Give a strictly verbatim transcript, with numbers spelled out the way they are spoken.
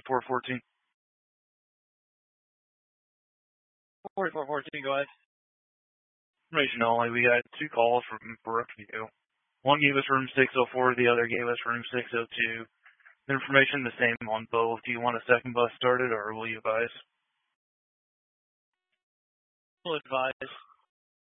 forty-four fourteen. forty-four fourteen, go ahead. Information only. We got two calls from Brookview. One gave us room six oh four, the other gave us room six oh two. The information the same on both. Do you want a second bus started, or will you advise? We'll advise.